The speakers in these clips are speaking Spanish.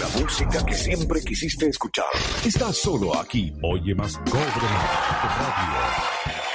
La música que siempre quisiste escuchar está solo aquí. Oye más Cobre Radio.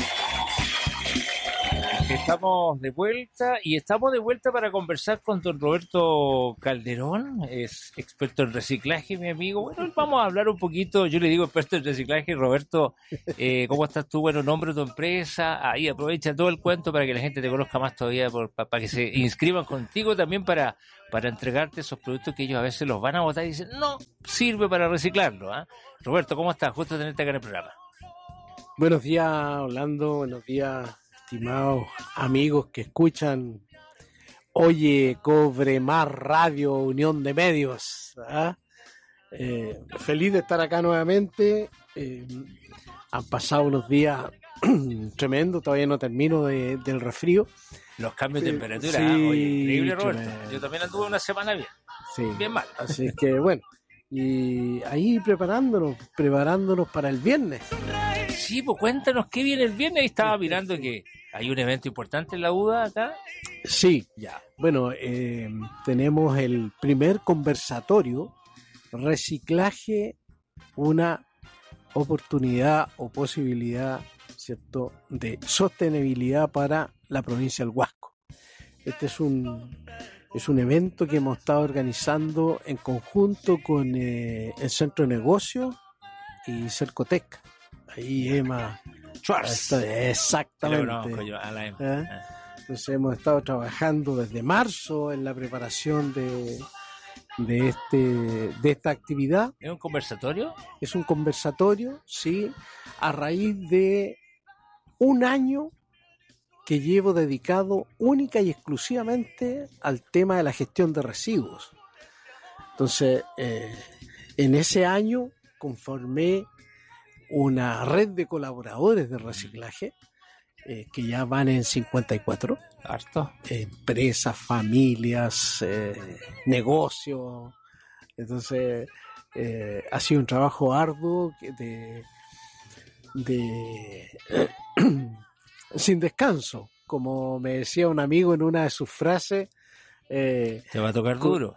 Estamos de vuelta para conversar con don Roberto Calderón, es experto en reciclaje, mi amigo. Bueno, vamos a hablar un poquito, yo le digo experto en reciclaje. Roberto, ¿cómo estás tú? Bueno, nombre de tu empresa, ahí aprovecha todo el cuento para que la gente te conozca más todavía, para que se inscriban contigo también para entregarte esos productos que ellos a veces los van a botar y dicen, no, sirve para reciclarlo, ¿eh? Roberto, ¿cómo estás? Justo tenerte acá en el programa. Buenos días, Orlando, buenos días, estimados amigos que escuchan Oye Cobre Más Radio, Unión de Medios. Feliz de estar acá nuevamente. Han pasado unos días tremendos, todavía no termino del resfrío. Los cambios de temperatura, sí, oye, increíble, Roberto. Tremendo. Yo también anduve una semana bien, Sí. bien mal. Así es que bueno, y ahí preparándonos para el viernes. Sí, pues cuéntanos qué viene el viernes. Ahí estaba mirando que hay un evento importante en la UDA acá. Sí, Ya. bueno, tenemos el primer conversatorio, reciclaje, una oportunidad o posibilidad, ¿cierto?, de sostenibilidad para la provincia del Huasco. Este es un evento que hemos estado organizando en conjunto con el Centro de Negocios y Cercotec. Ahí Emma Schwartz. Exactamente. Lo conozco yo, a la Emma. Entonces hemos estado trabajando desde marzo en la preparación de esta actividad. ¿Es un conversatorio? Es un conversatorio, sí, a raíz de un año que llevo dedicado única y exclusivamente al tema de la gestión de residuos. Entonces, en ese año conformé una red de colaboradores de reciclaje que ya van en 54. Harto. Empresas, familias, negocios. Entonces, ha sido un trabajo arduo sin descanso. Como me decía un amigo en una de sus frases, te va a tocar duro.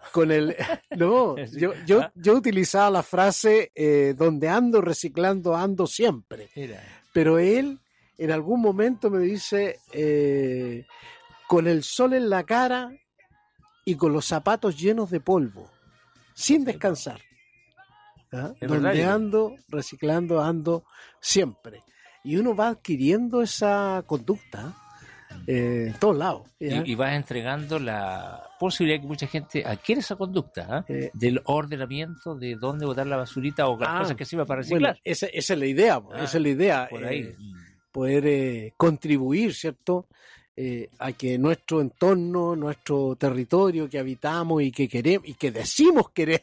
Yo utilizaba la frase donde ando reciclando ando siempre. Mira. Pero él en algún momento me dice con el sol en la cara y con los zapatos llenos de polvo, sin descansar. Donde ando reciclando ando siempre. Y uno va adquiriendo esa conducta en todos lados. Y vas entregando la posibilidad que mucha gente adquiere esa conducta del ordenamiento de dónde botar la basurita o las cosas que sirvan para reciclar. Bueno, esa es la idea, esa es la idea. Por ahí. Poder contribuir, ¿cierto?, a que nuestro entorno, nuestro territorio que habitamos y que queremos y que decimos querer,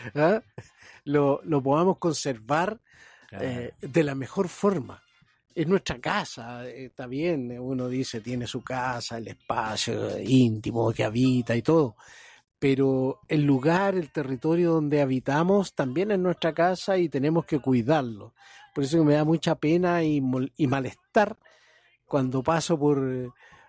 lo podamos conservar de la mejor forma. Es nuestra casa, está bien, uno dice tiene su casa, el espacio íntimo que habita y todo, pero el lugar, el territorio donde habitamos también es nuestra casa y tenemos que cuidarlo. Por eso me da mucha pena y malestar cuando paso por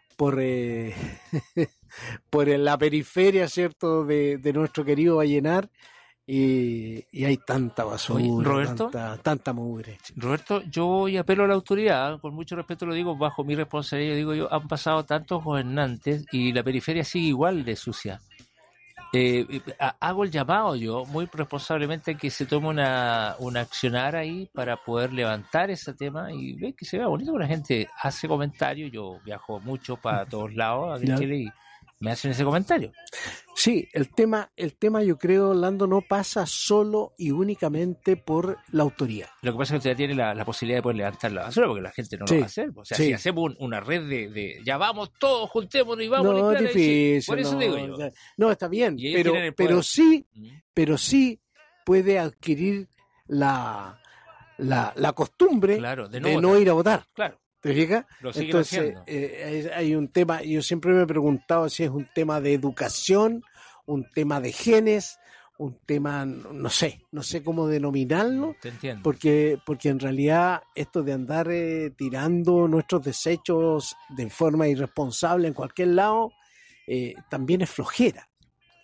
la periferia, ¿cierto?, de nuestro querido Vallenar. Y hay tanta basura, oye, Roberto, tanta mugre. Roberto, yo hoy apelo a la autoridad, con mucho respeto lo digo, bajo mi responsabilidad, yo, han pasado tantos gobernantes y la periferia sigue igual de sucia. Hago el llamado yo, muy responsablemente, que se tome una accionar ahí para poder levantar ese tema y ver que se vea bonito, que la gente hace comentarios. Yo viajo mucho para todos lados aquí en Chile y me hacen ese comentario. Sí, el tema yo creo, Orlando, no pasa solo y únicamente por la autoridad. Lo que pasa es que usted tiene la posibilidad de poder levantar la basura porque la gente no lo va a hacer. O sea, si hacemos una red de ya vamos todos, juntémonos y vamos a limpiar. Difícil, por eso digo yo. No, está bien, pero sí puede adquirir la costumbre de no ir a votar. Claro. ¿Te fijas? Entonces, hay un tema, yo siempre me he preguntado si es un tema de educación, un tema de genes, un tema, no sé cómo denominarlo. Te entiendo. Porque en realidad esto de andar tirando nuestros desechos de forma irresponsable en cualquier lado, también es flojera.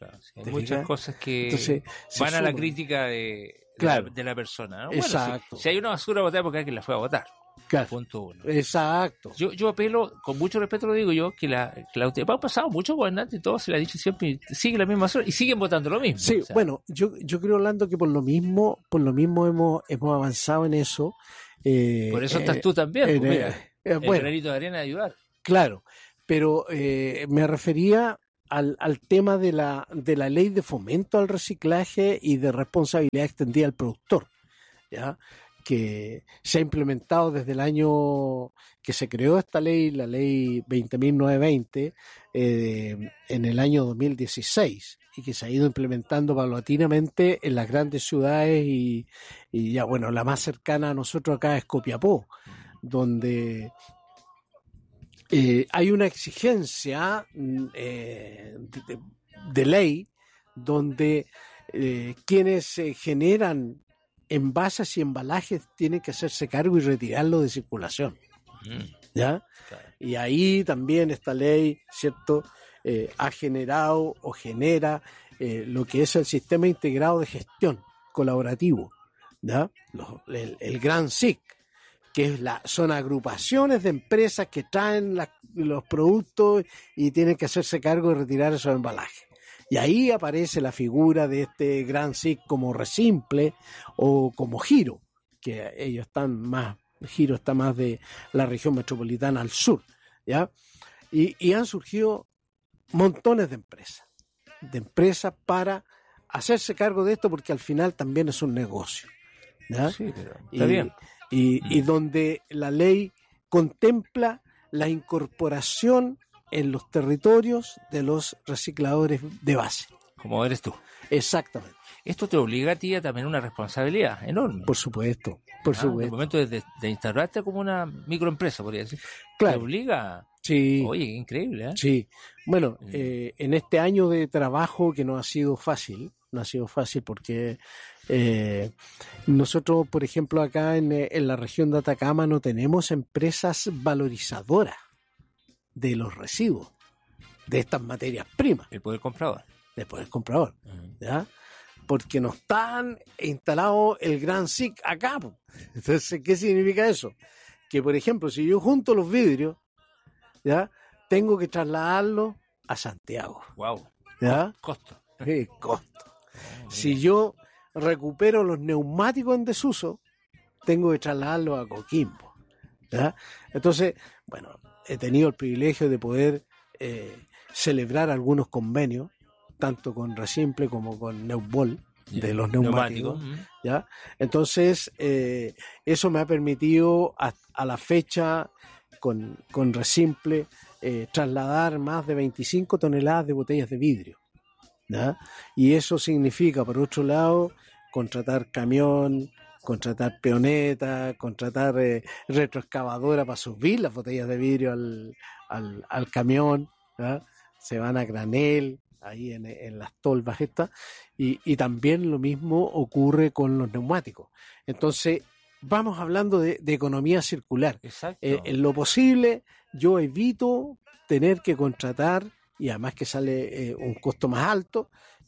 Claro, sí, hay ¿Te muchas fijas? cosas que Entonces, se van a la suman. crítica de Claro. de la persona, ¿no? Bueno, Exacto. si hay una basura a votar, porque alguien la fue a votar. Claro. Punto uno. Exacto. Yo apelo, con mucho respeto lo digo yo, que han pasado muchos gobernantes y todo, se le ha dicho siempre, sigue la misma basura y siguen votando lo mismo. Sí, O sea, bueno, yo creo, Orlando, que por lo mismo hemos avanzado en eso. por eso estás tú también, pues mira, el bueno, granito de arena de ayudar. claro, pero me refería al tema de la ley de fomento al reciclaje y de responsabilidad extendida al productor, ¿ya? Que se ha implementado desde el año que se creó esta ley, la ley 20.920, en el año 2016, y que se ha ido implementando paulatinamente en las grandes ciudades y ya, bueno, la más cercana a nosotros acá es Copiapó, donde hay una exigencia de ley donde quienes generan envases y embalajes tienen que hacerse cargo y retirarlo de circulación, ¿ya? Claro. Y ahí también esta ley, ¿cierto?, ha generado o genera lo que es el sistema integrado de gestión colaborativo, ¿ya? El Gran SIC, que son agrupaciones de empresas que traen los productos y tienen que hacerse cargo de retirar esos embalajes. Y ahí aparece la figura de este Gran SIC como Resimple o como Giro, que ellos están más, Giro está más de la región metropolitana al sur, ¿ya? Y han surgido montones de empresas para hacerse cargo de esto, porque al final también es un negocio, ¿ya? Sí, pero está bien. Y donde la ley contempla la incorporación en los territorios de los recicladores de base. Como eres tú. Exactamente. Esto te obliga a ti a también una responsabilidad enorme. Por supuesto, por En el supuesto. momento de instaurarte como una microempresa, podría decir. Claro. Te obliga. Sí. Oye, qué increíble, ¿eh? Sí. Bueno, en este año de trabajo, que no ha sido fácil porque nosotros, por ejemplo, acá en la región de Atacama no tenemos empresas valorizadoras de los residuos, de estas materias primas, El poder comprador. después del comprador, ¿ya? Porque no están instalado el Gran SIC acá, po. Entonces, ¿qué significa eso? Que, por ejemplo, si yo junto los vidrios, ¿ya?, tengo que trasladarlos a Santiago, Wow. ¿ya? Costo. ¡Qué costo! Si yo recupero los neumáticos en desuso, tengo que trasladarlos a Coquimbo, ¿ya? Entonces, bueno, he tenido el privilegio de poder celebrar algunos convenios, tanto con Resimple como con Neubol, de los neumáticos, ¿ya? Entonces, eso me ha permitido a la fecha con Resimple trasladar más de 25 toneladas de botellas de vidrio, ¿ya? Y eso significa, por otro lado, contratar camión, contratar peoneta, contratar retroexcavadora para subir las botellas de vidrio al camión, ¿ya? Se van a granel ahí en las tolvas estas, y también lo mismo ocurre con los neumáticos. Entonces, vamos hablando de economía circular. Exacto. En lo posible, yo evito tener que contratar, y además que sale un costo más alto,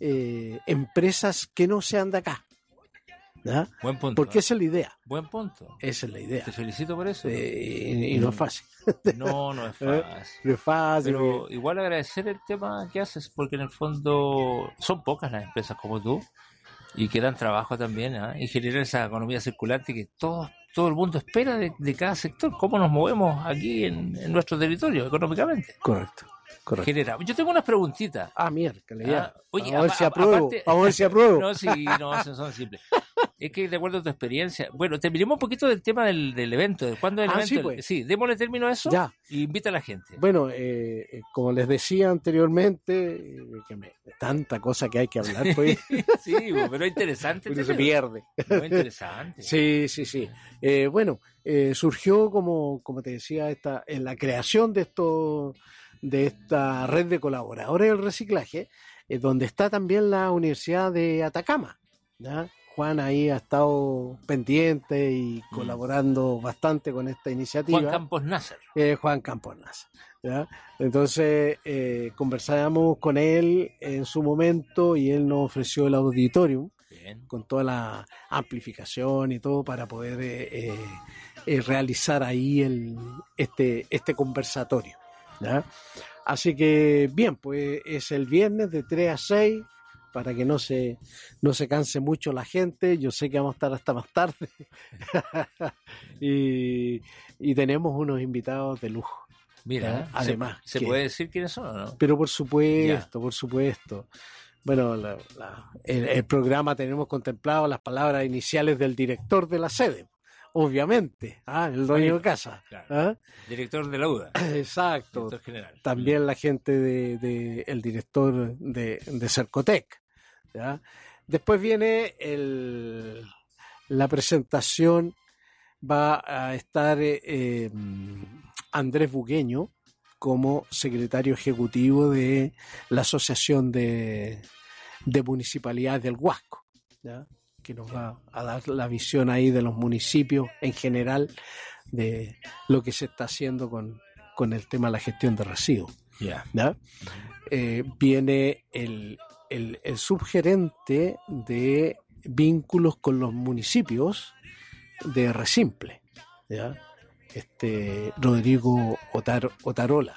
empresas que no sean de acá, ¿ya? Buen punto. Porque esa es la idea. Buen punto. Esa es la idea. Te felicito por eso. Y no es fácil. No es fácil. No es fácil. Pero igual agradecer el tema que haces, porque en el fondo son pocas las empresas como tú y que dan trabajo también, ¿eh? Y generar esa economía circular que todo el mundo espera de cada sector. ¿Cómo nos movemos aquí en nuestro territorio económicamente? Correcto. Generamos. Yo tengo unas preguntitas. Miércoles, ya. Oye, Vamos a ver si apruebo. No, sí, no, son simples. Es que de acuerdo a tu experiencia. Bueno, terminemos un poquito del tema del evento. ¿De cuándo es el evento? Sí, pues. Sí, démosle término a eso. Ya. Y invita a la gente. Bueno, como les decía anteriormente, tanta cosa que hay que hablar, pues. Sí, pero es interesante. Pero se pierde. Muy interesante. Sí. Bueno, surgió, como te decía, en la creación de esta red de colaboradores del reciclaje, donde está también la Universidad de Atacama, ¿ya? Juan ahí ha estado pendiente y colaborando bastante con esta iniciativa. Juan Campos Nasser. Juan Campos Nasser, ¿ya? Entonces conversábamos con él en su momento y él nos ofreció el auditorium. Bien. Con toda la amplificación y todo para poder realizar ahí este conversatorio, ¿ya? Así que bien, pues es el viernes de 3 a 6 para que no se canse mucho la gente. Yo sé que vamos a estar hasta más tarde y tenemos unos invitados de lujo. Mira, además ¿se puede decir quiénes son o no? Pero por supuesto, por supuesto. Bueno, el programa tenemos contemplado las palabras iniciales del director de la sede, obviamente, el dueño de casa. Claro. Director de la UDA. Exacto. Director general. También la gente el director de Cercotec, ¿ya? Después viene la presentación, va a estar Andrés Bugueño, como secretario ejecutivo de la Asociación de Municipalidades del Huasco, ¿ya? Que nos va a dar la visión ahí de los municipios en general de lo que se está haciendo con el tema de la gestión de residuos. Yeah. ¿Ya? Viene el subgerente de vínculos con los municipios de Resimple, ¿ya? Rodrigo Otarola,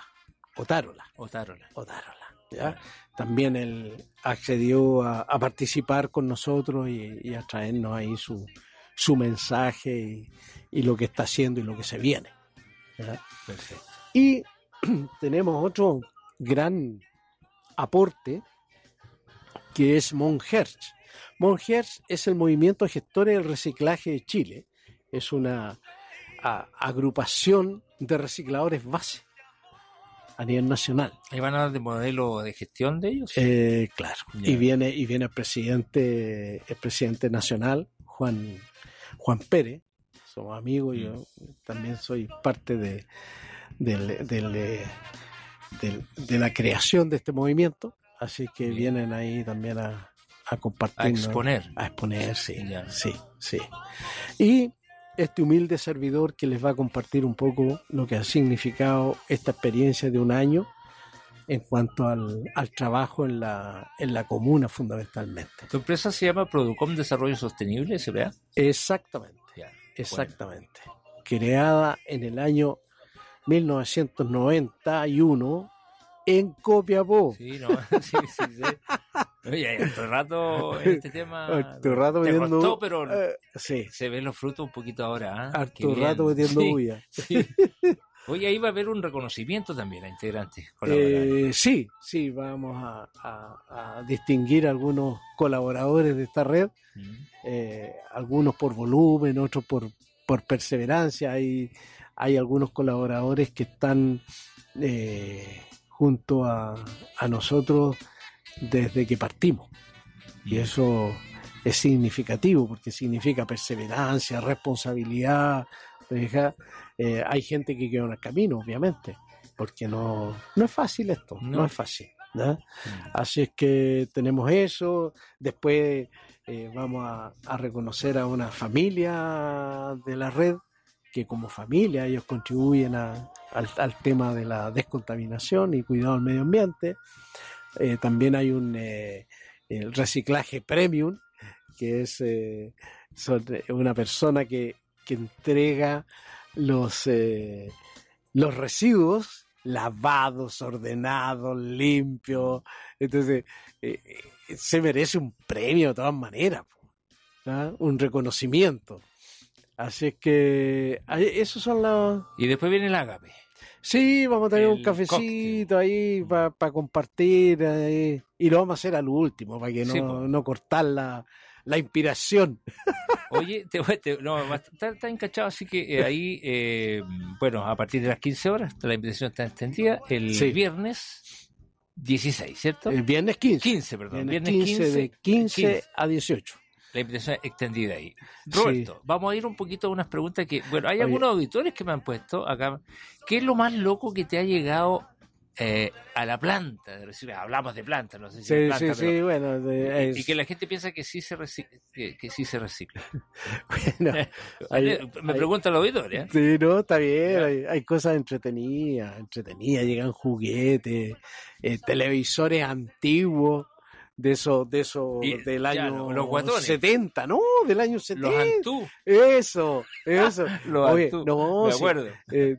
¿ya? También él accedió a participar con nosotros y a traernos ahí su mensaje y lo que está haciendo y lo que se viene, ¿ya? Perfecto. Y tenemos otro gran aporte que es Monherz. Monherz es el movimiento de gestores del reciclaje de Chile. Es una agrupación de recicladores base a nivel nacional. ¿Y van a dar de modelo de gestión de ellos? Claro. Yeah. Y viene el presidente nacional, Juan Pérez. Somos amigos, yo también soy parte de la creación de este movimiento, así que vienen ahí también a compartir. A exponer. A exponer, sí. Yeah. Sí. Y este humilde servidor que les va a compartir un poco lo que ha significado esta experiencia de un año en cuanto al trabajo en la comuna fundamentalmente. ¿Tu empresa se llama Producom Desarrollo Sostenible, SPA? Exactamente, Yeah. exactamente. Bueno. Creada en el año 1991 en Copiapó. Sí, no, sí. Oye, harto rato en este tema. Harto rato te metiendo costó, pero sí. Se ven los frutos un poquito ahora. Harto rato metiendo bulla. Sí. Oye, ahí va a haber un reconocimiento también a integrantes. Sí, vamos a distinguir a algunos colaboradores de esta red, algunos por volumen, otros por perseverancia. Hay algunos colaboradores que están junto a nosotros desde que partimos, y eso es significativo porque significa perseverancia, responsabilidad. Hay gente que queda en el camino, obviamente, porque no es fácil esto, no es fácil, ¿no? Así es que tenemos eso. Después vamos a reconocer a una familia de la red que como familia ellos contribuyen al tema de la descontaminación y cuidado del medio ambiente. También hay el reciclaje premium, que es una persona que entrega los residuos lavados, ordenados, limpios. Entonces se merece un premio de todas maneras, ¿no? Un reconocimiento. Así es que esos son los... Y después viene el Ágape. Sí, vamos a tener un cóctel cafecito ahí para compartir, y lo vamos a hacer al último, para que no cortar la inspiración. Oye, está encachado, así que ahí, bueno, a partir de las 15 horas, la invitación está extendida, el viernes 16, ¿cierto? El viernes 15. 15, perdón. Viernes 15 de 15 a 18. La invitación extendida ahí. Roberto, vamos a ir un poquito a unas preguntas que, bueno, hay algunos auditores que me han puesto acá. ¿Qué es lo más loco que te ha llegado a la planta de reciclaje. Hablamos de planta, no sé si Sí, es planta, sí, pero... sí, bueno. Y que la gente piensa que sí se recicla. Que sí se recicla. Bueno, Me pregunta el auditor, ¿eh? sí, no, está bien, Ya. hay cosas entretenidas, llegan juguetes, televisores antiguos, de esos Y del ya, año los guatones. 70, ¿no? Del año Los 70. Antú. Eso. Los Oye, Antú, no, me sí, acuerdo.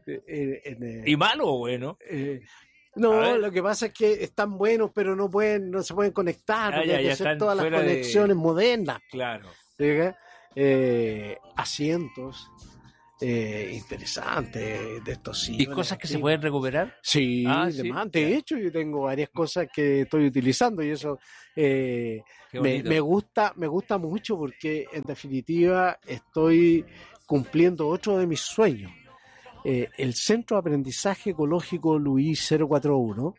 ¿Y malo o bueno? A no, ver. lo que pasa es que están buenos, pero no se pueden conectar, porque hay que ya hacer están todas las fuera de... conexiones modernas. Claro. ¿Sí? Asientos interesantes de estos ¿Y sillones cosas que se antiguos. pueden recuperar? Sí, Sí. demás. De hecho, yo tengo varias cosas que estoy utilizando y eso Qué bonito. me gusta mucho porque en definitiva estoy cumpliendo otro de mis sueños. El Centro de Aprendizaje Ecológico Luis 041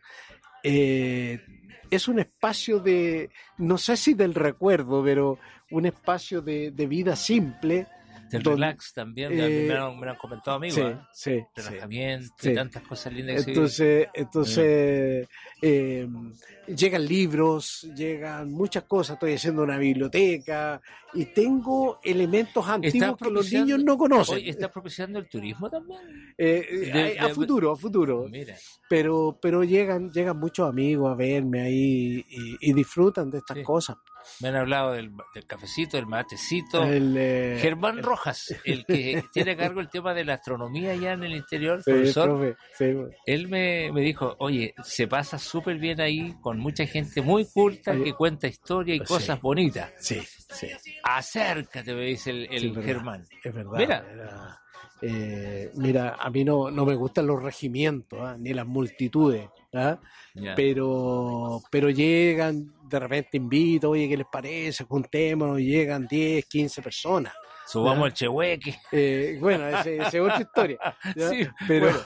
es un espacio no sé si del recuerdo, pero un espacio de vida simple. Del donde- relax también, me han comentado amigos. Sí, ¿eh? sí, Relajamiento sí. y tantas cosas lindas que Entonces llegan libros, llegan muchas cosas. Estoy haciendo una biblioteca y tengo elementos antiguos que los niños no conocen. Oye, ¿estás propiciando el turismo también? A futuro. Mira, Pero llegan muchos amigos a verme ahí y disfrutan de estas Sí. cosas. me han hablado del cafecito, del matecito. El, Germán Rojas, el que tiene a cargo el tema de la astronomía allá en el interior, sí, profesor, profe, sí. él me dijo, oye, se pasa súper bien ahí con mucha gente muy culta Oye, que cuenta historia y sí. cosas bonitas. Sí. Acércate, me dice el Sí, es verdad. Germán. Es verdad. Mira. Mira, a mí no me gustan los regimientos, ni las multitudes, ¿ah? Ya. pero llegan, de repente invito, oye, ¿qué les parece? Juntémonos, y llegan 10, 15 personas. Subamos ¿Ya? el chehueque. Bueno, esa es otra historia. ¿ya? Sí, pero, bueno.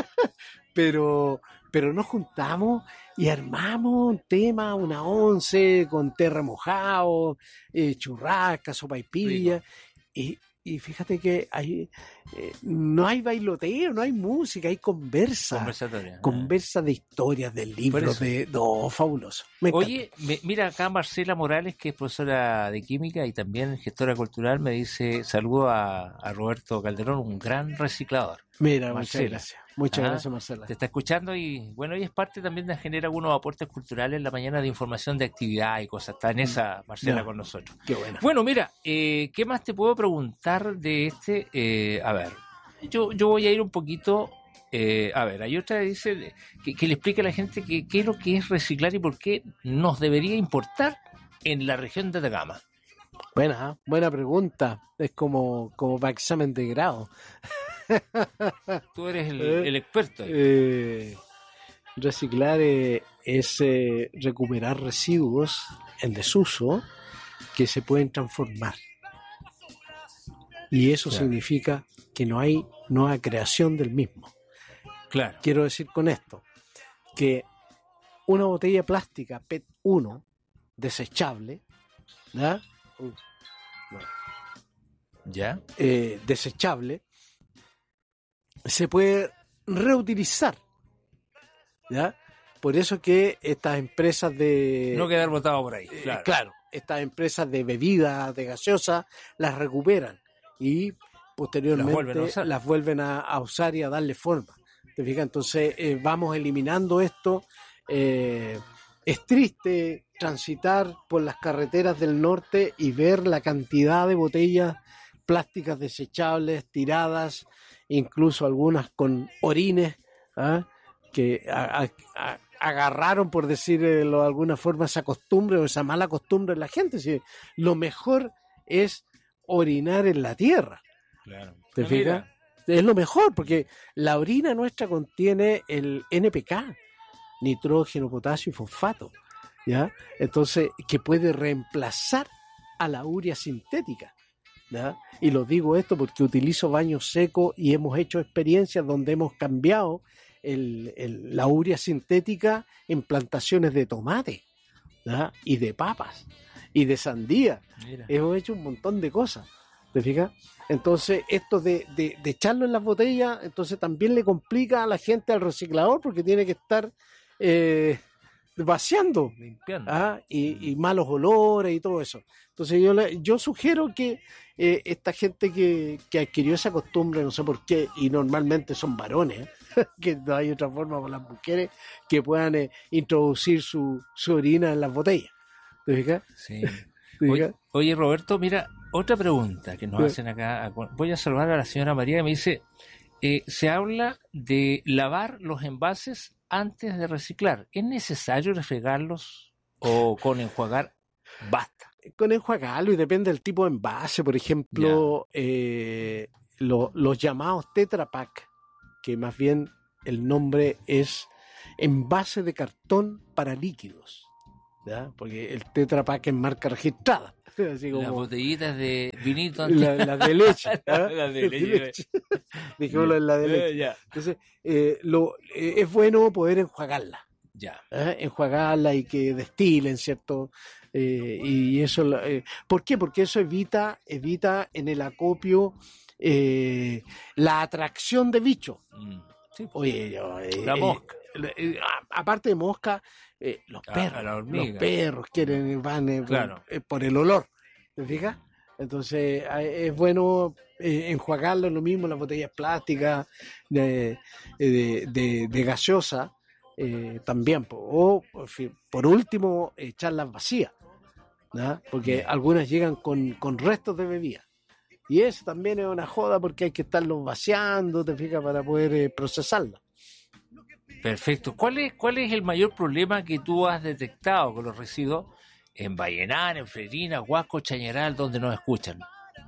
pero nos juntamos y armamos un tema, una once con té remojado, churrasca, sopaipilla, y fíjate que no hay bailoteo, no hay música, hay conversa. Conversatorio. Conversa de historias, de libros, fabuloso. Me encanta. Oye, mira acá Marcela Morales, que es profesora de química y también gestora cultural, me dice, saludo a Roberto Calderón, un gran reciclador. Mira, Marcela. Muchas Ajá. gracias, Marcela. Te está escuchando y bueno, ella es parte también de generar algunos aportes culturales en la mañana de información de actividad y cosas. Está en esa Marcela Ya. con nosotros. Qué bueno. Bueno, mira, ¿qué más te puedo preguntar de este? A ver, yo voy a ir un poquito. A ver, hay otra que dice que le explique a la gente qué es lo que es reciclar y por qué nos debería importar en la región de Atacama. Buena pregunta. Es como para examen de grado. Tú eres el experto ahí. Reciclar es recuperar residuos en desuso que se pueden transformar. Y eso Claro. significa que no hay nueva creación del mismo. Claro. Quiero decir con esto que una botella plástica PET 1 desechable, ¿ya? ¿Ya? Desechable, se puede reutilizar, ¿ya? Por eso que estas empresas de... No quedar botado por ahí. Claro. claro, estas empresas de bebidas, de gaseosas, las recuperan y posteriormente las vuelven a usar y a darle forma. ¿Te fijas? Entonces vamos eliminando esto. Es triste transitar por las carreteras del norte y ver la cantidad de botellas plásticas desechables tiradas, incluso algunas con orines, que agarraron, por decirlo de alguna forma, esa costumbre o esa mala costumbre en la gente. ¿Sí? Lo mejor es orinar en la tierra. Claro. ¿Te fijas? Es lo mejor, porque la orina nuestra contiene el NPK, nitrógeno, potasio y fosfato, ¿ya? Entonces, que puede reemplazar a la urea sintética, ¿ya? Y lo digo esto porque utilizo baño seco y hemos hecho experiencias donde hemos cambiado la urea sintética en plantaciones de tomate, ¿ya? Y de papas y de sandía. Mira. Hemos hecho un montón de cosas. ¿Te fijas? Entonces, esto de echarlo en las botellas, entonces también le complica a la gente al reciclador porque tiene que estar vaciando, Limpiando. y malos olores y todo eso. Entonces yo sugiero que esta gente que adquirió esa costumbre, no sé por qué, y normalmente son varones, que no hay otra forma para las mujeres, que puedan introducir su orina en las botellas. ¿Te fijas? Sí. ¿Te Oye, fijas? oye, Roberto, mira, otra pregunta que nos hacen acá. Voy a saludar a la señora María que me dice, se habla de lavar los envases antes de reciclar. ¿Es necesario refregarlos o con enjuagar basta? Con enjuagarlo, y depende del tipo de envase. Por ejemplo, los llamados Tetra Pak, que más bien el nombre es envase de cartón para líquidos, ¿ya? Porque el Tetra Pak es marca registrada, así Las como botellitas de vinito la de leche, La de leche. Dijémoslo en la de leche. Ya. Entonces, es bueno poder enjuagarla, Ya. enjuagarla y que destilen, ¿cierto? Y eso, ¿por qué? Porque eso evita en el acopio la atracción de bichos. Sí. Oye, La mosca. Aparte de mosca, los la hormiga. perros van Claro. por el olor, ¿te fijas? Entonces es bueno enjuagarlo, lo mismo las botellas plásticas de gaseosa, también, o por último echarlas vacías, ¿no? Porque algunas llegan con restos de bebida. Y eso también es una joda porque hay que estarlos vaciando, te fijas, para poder procesarlo. Perfecto. ¿Cuál es el mayor problema que tú has detectado con los residuos en Vallenar, en Freirina, Huasco, Chañaral, donde nos escuchan?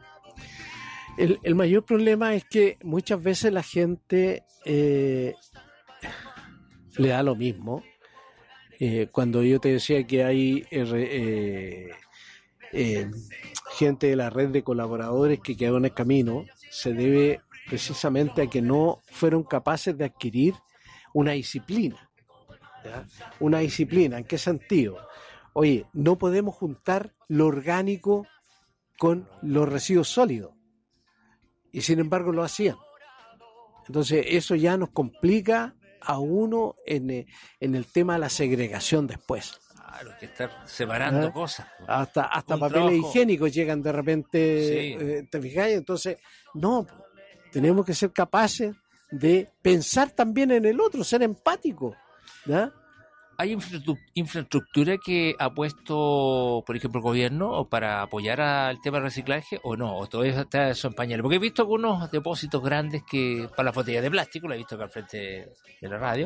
El mayor problema es que muchas veces la gente le da lo mismo. Cuando yo te decía que hay gente de la red de colaboradores que quedó en el camino, se debe precisamente a que no fueron capaces de adquirir una disciplina. ¿Ya? Una disciplina, ¿en qué sentido? Oye, no podemos juntar lo orgánico con los residuos sólidos. Y sin embargo lo hacían. Entonces eso ya nos complica a uno en el tema de la segregación después. Claro, que estar separando cosas. Hasta Un papeles trabajo. higiénicos llegan de repente, Sí. ¿te fijáis? Entonces, no, tenemos que ser capaces de pensar también en el otro, ser empáticos, ¿ya? ¿Hay infraestructura que ha puesto, por ejemplo, el gobierno para apoyar al tema del reciclaje o no? ¿O todavía está eso en pañales? Porque he visto algunos depósitos grandes que para las botellas de plástico, lo he visto acá al frente de la radio.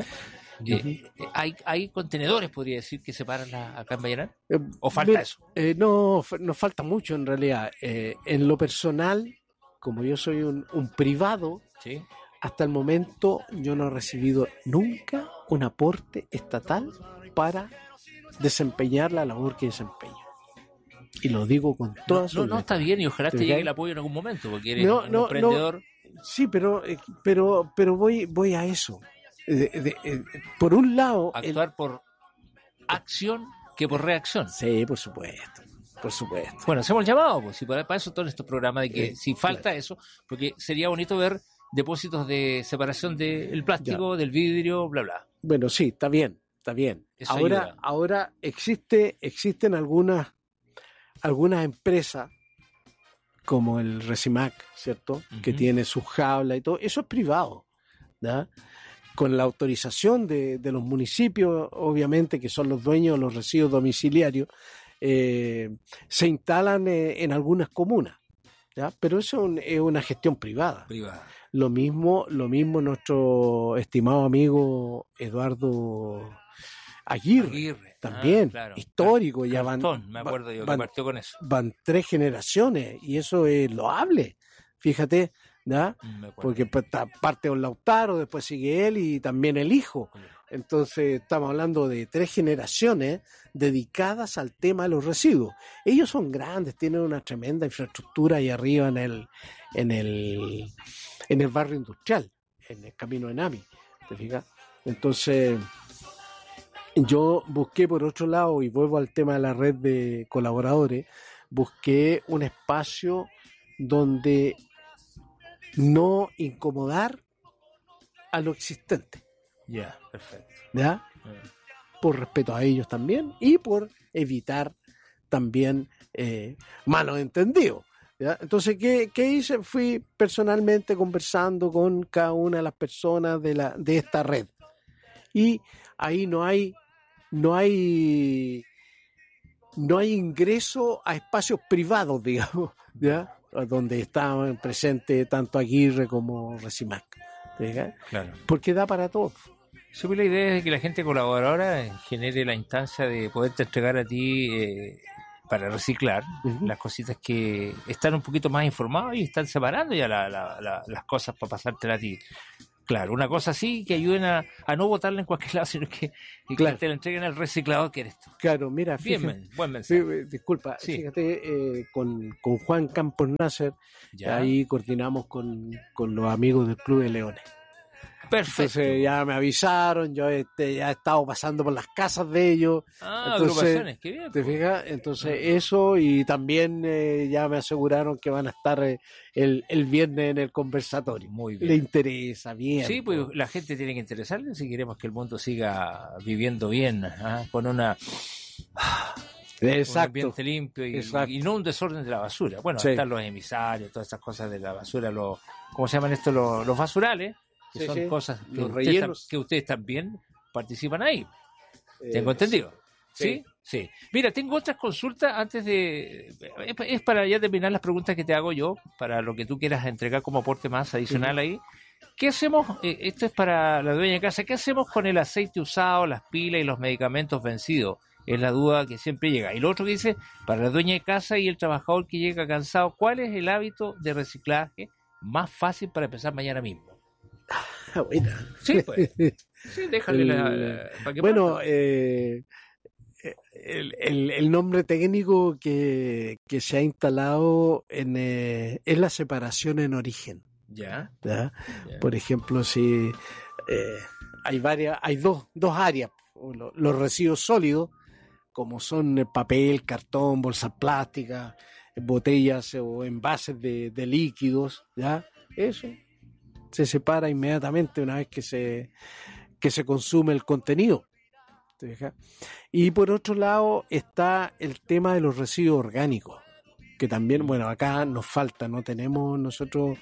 ¿Hay contenedores, podría decir, que separan acá en Vallenar? ¿O falta Mira, eso? No, nos falta mucho en realidad. En lo personal, como yo soy un privado, Sí. hasta el momento yo no he recibido nunca un aporte estatal para desempeñar la labor que desempeño. Y lo digo con toda su No, está bien y ojalá te ¿Te llegue fijas? el apoyo en algún momento, porque eres No, un no, emprendedor. Sí, pero voy a eso. Por un lado, Actuar por acción que por reacción. sí, por supuesto. Bueno, hacemos el llamado, pues, y para eso todos estos programas de que si falta claro. eso, porque sería bonito ver depósitos de separación del plástico, del vidrio, bla, bla. Bueno, sí, está bien. Eso ayuda. Ahora existen algunas empresas como el Resimac, ¿cierto? Que tiene sus jaulas y todo. Eso es privado, ¿ya? Con la autorización de los municipios, obviamente, que son los dueños de los residuos domiciliarios, se instalan en algunas comunas, ¿ya? Pero eso es una gestión privada. Lo mismo nuestro estimado amigo Eduardo Aguirre también, claro. histórico, ya Cartón, me acuerdo yo que partió con eso. van 3 generaciones y eso es loable, fíjate, ¿ya? Porque parte Don Lautaro, después sigue él y también el hijo. Entonces estamos hablando de 3 generaciones dedicadas al tema de los residuos. Ellos son grandes, tienen una tremenda infraestructura ahí arriba en el barrio industrial, en el camino de Nami, ¿te fijas? Entonces yo busqué por otro lado, y vuelvo al tema de la red de colaboradores, busqué un espacio donde no incomodar a lo existente. Ya, perfecto. ¿Ya? Por respeto a ellos también y por evitar también malos entendidos. ¿Ya? Entonces, ¿qué hice? Fui personalmente conversando con cada una de las personas de esta red. Y ahí no hay ingreso a espacios privados, digamos, ¿ya? Donde estaban presentes tanto Aguirre como Resimac. ¿Ya? Claro. Porque da para todo. Sí, pues la idea es que la gente colaboradora genere la instancia de poderte entregar a ti para reciclar las cositas que están un poquito más informados y están separando ya las cosas para pasártela a ti. Claro, una cosa así que ayuden a no botarla en cualquier lado, sino que te la entreguen al reciclador que eres tú. Claro, mira, fíjate, buen mensaje. Disculpa, sí. Fíjate, con Juan Campos Nasser, ahí coordinamos con los amigos del Club de Leones. Perfecto. Entonces ya me avisaron, yo ya he estado pasando por las casas de ellos. Agrupaciones, qué bien. ¿Te fijas? Entonces eso, y también ya me aseguraron que van a estar el viernes en el conversatorio. Muy bien. Le interesa, bien. Sí, pues la gente tiene que interesarle si queremos que el mundo siga viviendo bien, con una... Exacto. Un ambiente limpio y no un desorden de la basura. Bueno, están los emisarios, todas esas cosas de la basura, ¿cómo se llaman esto? Los basurales. Que son cosas que ustedes también participan ahí. ¿Tengo entendido? ¿Sí? Sí. Mira, tengo otras consultas antes de... Es para ya terminar las preguntas que te hago yo, para lo que tú quieras entregar como aporte más adicional ahí. ¿Qué hacemos? Esto es para la dueña de casa. ¿Qué hacemos con el aceite usado, las pilas y los medicamentos vencidos? Es la duda que siempre llega. Y lo otro que dice, para la dueña de casa y el trabajador que llega cansado, ¿cuál es el hábito de reciclaje más fácil para empezar mañana mismo? Buena. Sí, pues. Sí, déjale para que bueno, el nombre técnico que se ha instalado es la separación en origen. Ya. Por ejemplo, si hay dos áreas, los residuos sólidos, como son el papel, cartón, bolsas plásticas, botellas o envases de líquidos, ¿ya? Eso se separa inmediatamente una vez que se consume el contenido. ¿Te fijas? Y por otro lado está el tema de los residuos orgánicos, que también, bueno, acá nos falta, no tenemos nosotros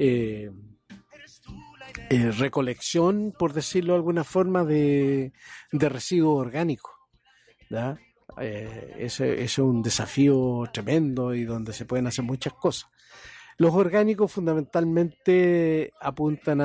recolección, por decirlo de alguna forma, de residuos orgánicos, ¿ya? Ese es un desafío tremendo y donde se pueden hacer muchas cosas. Los orgánicos fundamentalmente apuntan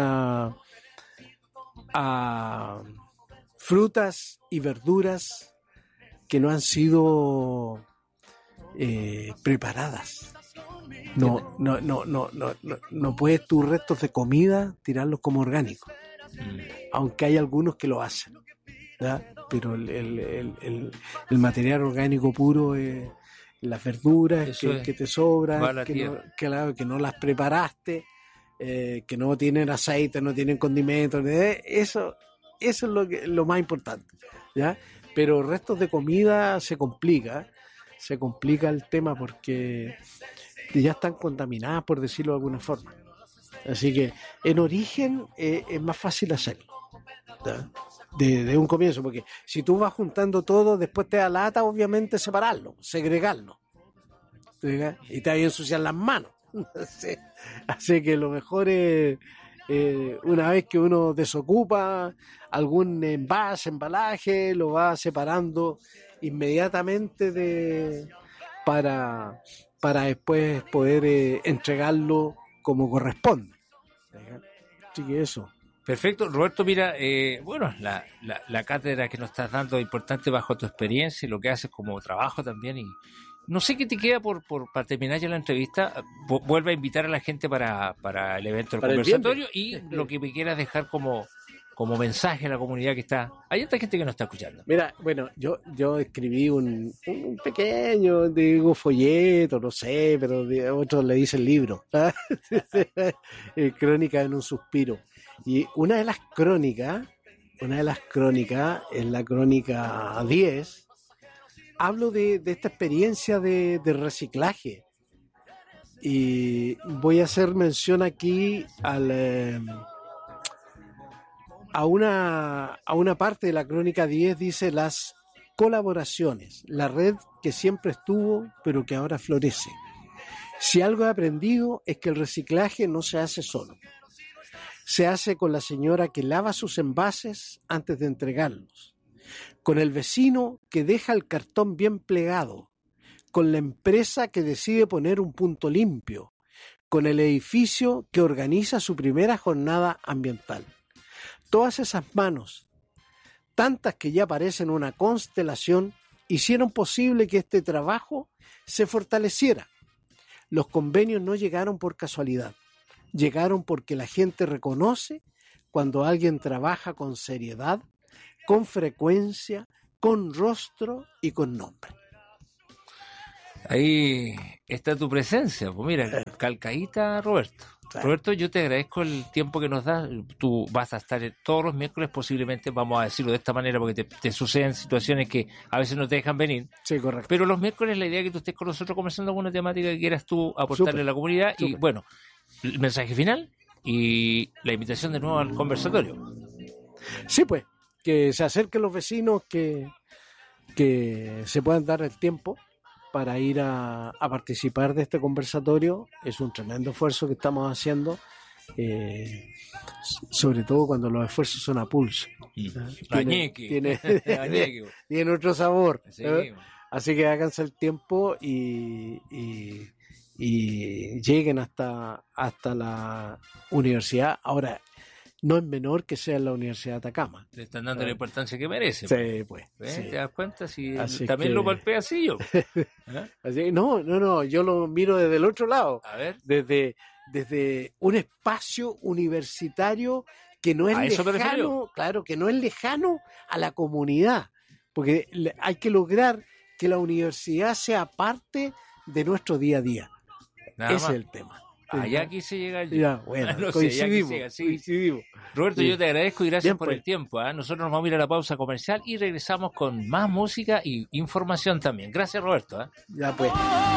a frutas y verduras que no han sido preparadas. No puedes tus restos de comida tirarlos como orgánicos, aunque hay algunos que lo hacen, ¿ya? Pero el material orgánico puro es las verduras que te sobran, que no las preparaste, que no tienen aceite, no tienen condimentos, eso es lo más importante, ¿ya? Pero restos de comida se complica el tema porque ya están contaminadas, por decirlo de alguna forma. Así que en origen es más fácil hacerlo, ¿ya? De un comienzo, porque si tú vas juntando todo, después te da lata, obviamente, separarlo, segregarlo, ¿sí? Y te va a ensuciar las manos. Así que lo mejor es, una vez que uno desocupa algún embalaje, lo va separando inmediatamente para después poder entregarlo como corresponde. Así que eso. Perfecto, Roberto, mira, bueno, la cátedra que nos estás dando es importante bajo tu experiencia y lo que haces como trabajo también. Y no sé qué te queda para terminar ya la entrevista. Vuelve a invitar a la gente para el evento del conversatorio y lo que me quieras dejar como mensaje a la comunidad que está. Hay otra gente que nos está escuchando. Mira, bueno, yo escribí un pequeño, digo, folleto, no sé, pero otros le dicen libro. Crónica en un suspiro. Y una de las crónicas, en la crónica 10, hablo de esta experiencia de reciclaje. Y voy a hacer mención aquí a una parte de la Crónica 10, dice las colaboraciones, la red que siempre estuvo, pero que ahora florece. Si algo he aprendido es que el reciclaje no se hace solo. Se hace con la señora que lava sus envases antes de entregarlos, con el vecino que deja el cartón bien plegado, con la empresa que decide poner un punto limpio, con el edificio que organiza su primera jornada ambiental. Todas esas manos, tantas que ya parecen una constelación, hicieron posible que este trabajo se fortaleciera. Los convenios no llegaron por casualidad, llegaron porque la gente reconoce cuando alguien trabaja con seriedad, con frecuencia, con rostro y con nombre. Ahí está tu presencia, pues mira, calcadita, Roberto. Claro. Roberto, yo te agradezco el tiempo que nos das. Tú vas a estar todos los miércoles, posiblemente, vamos a decirlo de esta manera, porque te suceden situaciones que a veces no te dejan venir. Sí, correcto. Pero los miércoles la idea es que tú estés con nosotros conversando alguna temática que quieras tú aportarle a la comunidad. Y bueno, el mensaje final y la invitación de nuevo al conversatorio. Sí, pues, que se acerquen los vecinos, que se puedan dar el tiempo para ir a participar de este conversatorio. Es un tremendo esfuerzo que estamos haciendo, sobre todo cuando los esfuerzos son a pulso. Tiene otro sabor. Sí. Así que háganse el tiempo y lleguen hasta la universidad. Ahora, no es menor que sea en la Universidad de Atacama. Le están dando la importancia que merece. Sí, pues. Sí. ¿Te das cuenta? Si así también que... lo golpea así yo. Así, no, yo lo miro desde el otro lado. A ver. Desde un espacio universitario que no es lejano, claro, que no es lejano a la comunidad, porque hay que lograr que la universidad sea parte de nuestro día a día. Ese es el tema. Allá quise llegar yo. Ya, bueno, no coincidimos. Roberto, yo te agradezco y gracias bien, por el tiempo. Nosotros nos vamos a ir a la pausa comercial y regresamos con más música y información también. Gracias, Roberto. Ya pues.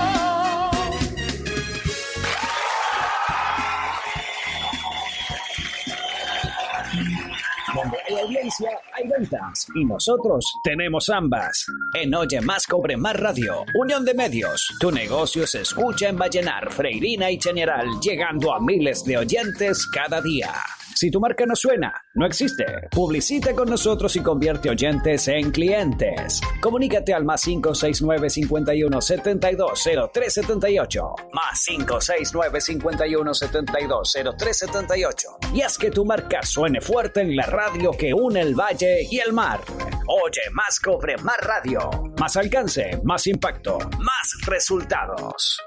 Donde hay audiencia, hay ventas. Y nosotros tenemos ambas. En Oye Más Cobre Más Radio, Unión de Medios. Tu negocio se escucha en Vallenar, Freirina y Chañaral, llegando a miles de oyentes cada día. Si tu marca no suena, no existe. Publicita con nosotros y convierte oyentes en clientes. Comunícate al +569 51 72 0378. +569 51 72 0378. Y haz que tu marca suene fuerte en la radio que une el valle y el mar. Oye Más Cobre Más Radio. Más alcance, más impacto, más resultados.